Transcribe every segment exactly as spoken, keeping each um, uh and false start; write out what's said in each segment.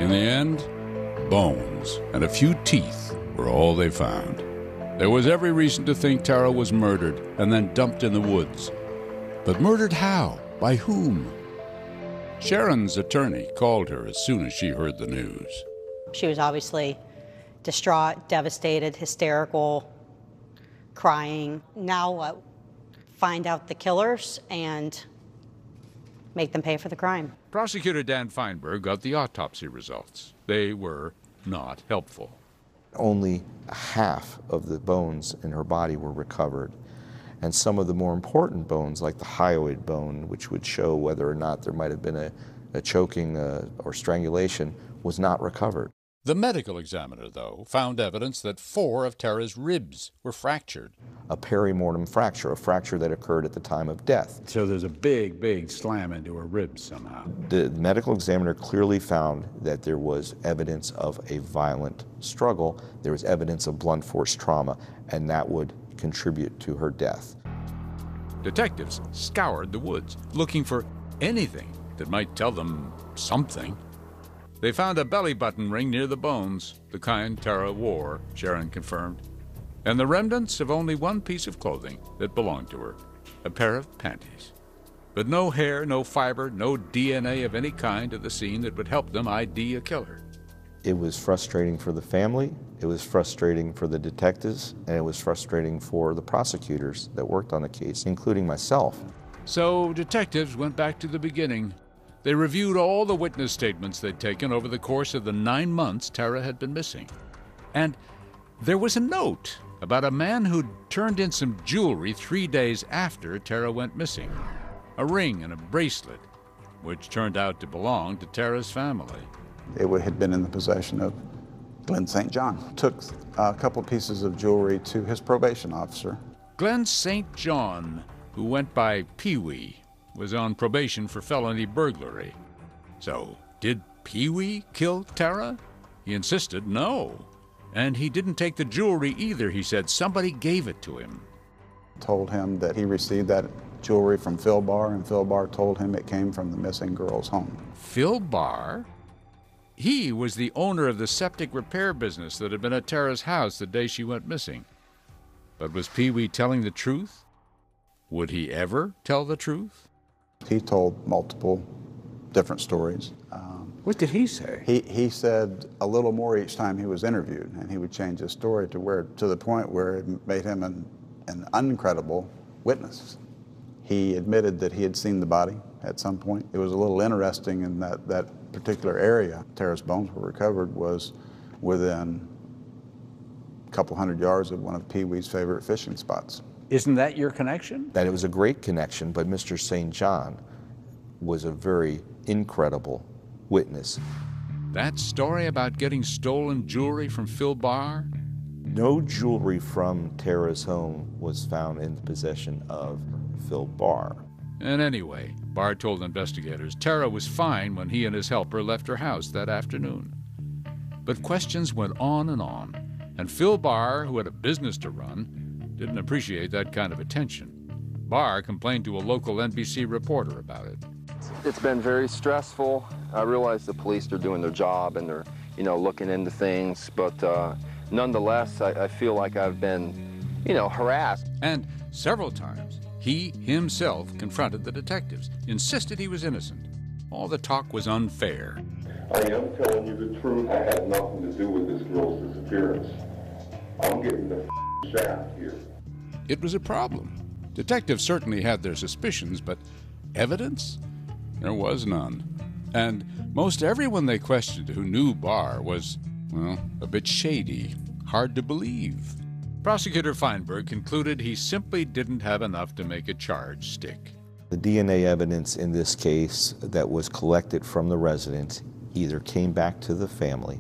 In the end, bones and a few teeth were all they found. There was every reason to think Tara was murdered and then dumped in the woods. But murdered how? By whom? Sharon's attorney called her as soon as she heard the news. She was obviously distraught, devastated, hysterical, crying. Now what? Find out the killers and make them pay for the crime. Prosecutor Dan Feinberg got the autopsy results. They were not helpful. Only half of the bones in her body were recovered. And some of the more important bones, like the hyoid bone, which would show whether or not there might have been a, a choking uh, or strangulation, was not recovered. The medical examiner, though, found evidence that four of Tara's ribs were fractured. A perimortem fracture, a fracture that occurred at the time of death. So there's a big, big slam into her ribs somehow. The medical examiner clearly found that there was evidence of a violent struggle. There was evidence of blunt force trauma, and that would contribute to her death. Detectives scoured the woods, looking for anything that might tell them something. They found a belly button ring near the bones, the kind Tara wore, Sharon confirmed, and the remnants of only one piece of clothing that belonged to her, a pair of panties. But no hair, no fiber, no D N A of any kind at the scene that would help them I D a killer. It was frustrating for the family, it was frustrating for the detectives, and it was frustrating for the prosecutors that worked on the case, including myself. So detectives went back to the beginning. They reviewed all the witness statements they'd taken over the course of the nine months Tara had been missing. And there was a note about a man who'd turned in some jewelry three days after Tara went missing. A ring and a bracelet, which turned out to belong to Tara's family. It had been in the possession of Glenn Saint John. Took a couple pieces of jewelry to his probation officer. Glenn Saint John, who went by Pee-wee, was on probation for felony burglary. So, did Pee-wee kill Tara? He insisted no. And he didn't take the jewelry either, he said. Somebody gave it to him. Told him that he received that jewelry from Phil Barr, and Phil Barr told him it came from the missing girl's home. Phil Barr? He was the owner of the septic repair business that had been at Tara's house the day she went missing. But was Pee-wee telling the truth? Would he ever tell the truth? He told multiple different stories. Um, what did he say? He he said a little more each time he was interviewed, and he would change his story to where to the point where it made him an, an uncredible witness. He admitted that he had seen the body at some point. It was a little interesting in that that particular area Tara's bones were recovered was within a couple hundred yards of one of Pee-wee's favorite fishing spots. Isn't that your connection? That it was a great connection, but Mister Saint John was a very incredible witness. That story about getting stolen jewelry from Phil Barr? No jewelry from Tara's home was found in the possession of Phil Barr. And anyway, Barr told investigators Tara was fine when he and his helper left her house that afternoon. But questions went on and on, and Phil Barr, who had a business to run, didn't appreciate that kind of attention. Barr complained to a local N B C reporter about it. It's been very stressful. I realize the police are doing their job and they're, you know, looking into things, but uh, nonetheless, I, I feel like I've been, you know, harassed. And several times, he himself confronted the detectives, insisted he was innocent. All the talk was unfair. I am telling you the truth. I had nothing to do with this girl's disappearance. I'm getting the shaft here. It was a problem. Detectives certainly had their suspicions, but evidence? There was none. And most everyone they questioned who knew Barr was, well, a bit shady, hard to believe. Prosecutor Feinberg concluded he simply didn't have enough to make a charge stick. The D N A evidence in this case that was collected from the residence either came back to the family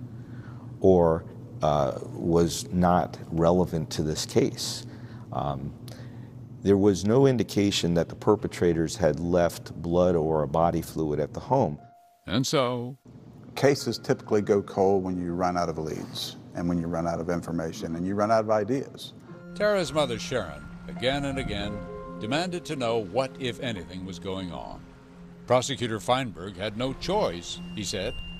or uh, was not relevant to this case. Um, there was no indication that the perpetrators had left blood or a body fluid at the home. And so? Cases typically go cold when you run out of leads and when you run out of information and you run out of ideas. Tara's mother, Sharon, again and again, demanded to know what, if anything, was going on. Prosecutor Feinberg had no choice, he said,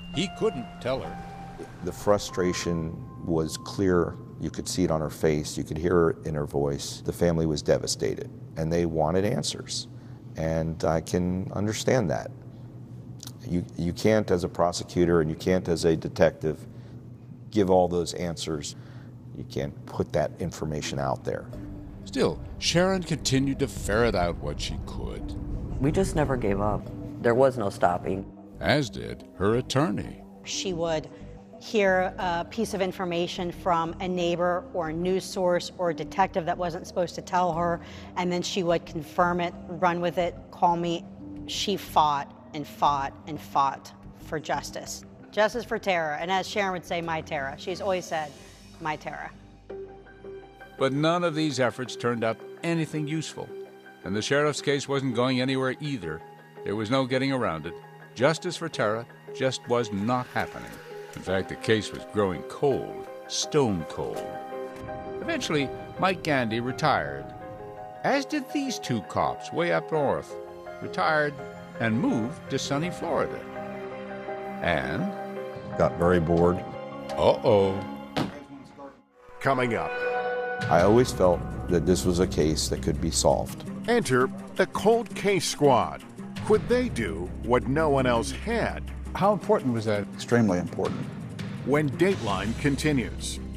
He couldn't tell her. The frustration was clear. You could see it on her face. You could hear it in her voice. The family was devastated, and they wanted answers. And I can understand that. You, you can't, as a prosecutor, and you can't, as a detective, give all those answers. You can't put that information out there. Still, Sharon continued to ferret out what she could. We just never gave up. There was no stopping. As did her attorney. She would hear a piece of information from a neighbor or a news source or a detective that wasn't supposed to tell her, and then she would confirm it, run with it, call me. She fought and fought and fought for justice. Justice for Tara, and as Sharon would say, my Tara. She's always said, my Tara. But none of these efforts turned up anything useful, and the sheriff's case wasn't going anywhere either. There was no getting around it. Justice for Tara just was not happening. In fact, the case was growing cold, stone cold. Eventually, Mike Gandy retired, as did these two cops way up north, retired and moved to sunny Florida. And got very bored. Uh-oh. Coming up. I always felt that this was a case that could be solved. Enter the Cold Case Squad. Could they do what no one else had? How important was that? Extremely important. When Dateline continues.